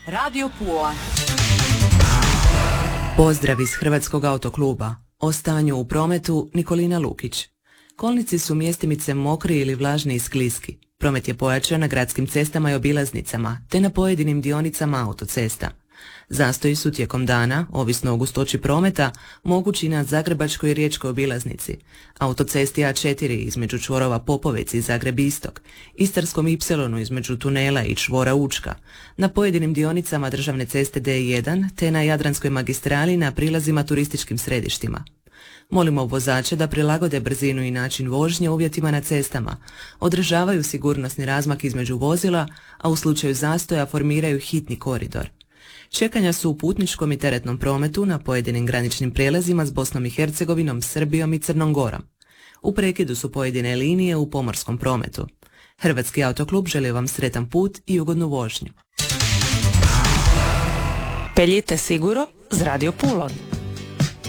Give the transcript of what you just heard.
Radio Pula. Pozdrav iz Hrvatskog autokluba. O stanju u prometu Nikolina Lukić. Kolnici su mjestimice mokri ili vlažni i skliski. Promet je pojačan na gradskim cestama i obilaznicama, te na pojedinim dionicama autocesta. Zastoji su tijekom dana, ovisno o gustoći prometa, mogući na Zagrebačkoj i Riječkoj obilaznici, autocesti A4 između čvorova Popovec i Zagreb Istok, Istarskom Y između tunela i čvora Učka, na pojedinim dionicama državne ceste D1 te na Jadranskoj magistrali na prilazima turističkim središtima. Molimo vozače da prilagode brzinu i način vožnje uvjetima na cestama, održavaju sigurnosni razmak između vozila, a u slučaju zastoja formiraju hitni koridor. Čekanja su u putničkom i teretnom prometu na pojedinim graničnim prijelazima s Bosnom i Hercegovinom, Srbijom i Crnom Gorom. U prekidu su pojedine linije u pomorskom prometu. Hrvatski autoklub želi vam sretan put i ugodnu vožnju. Peljite siguro z Radio Pulom.